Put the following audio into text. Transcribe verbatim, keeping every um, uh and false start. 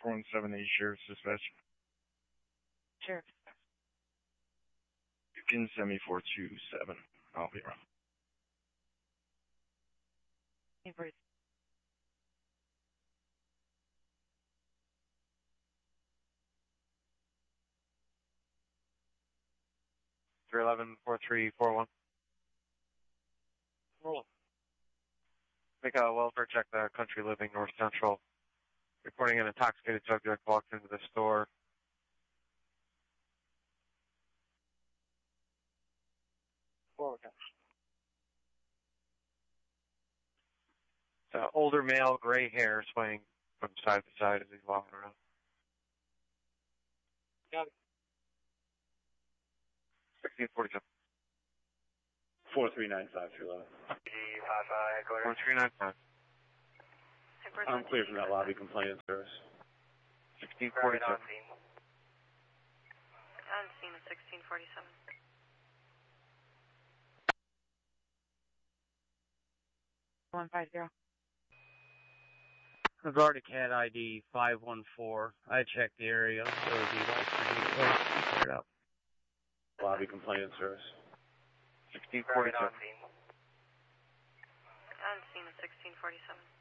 four one seven eight Sheriff's Dispatch. Sheriff. You can send me four two seven. I'll be around. Hey, Bruce. three eleven, four three four one. Roll. Make a welfare check, the Country Living North Central. Reporting an intoxicated subject walked into the store. Forward. It's an older male, gray hair, swaying from side to side as he's walking around. Got it. sixteen forty-seven. four three nine five three eleven. four three nine five. I'm clear from that lobby complaint service. sixteen forty-seven. On scene at sixteen forty-seven. one five zero. Regard to cat I D five one four. I checked the area, so the lights are cleared up. Lobby complaint service. sixteen forty-seven. On scene at sixteen forty-seven.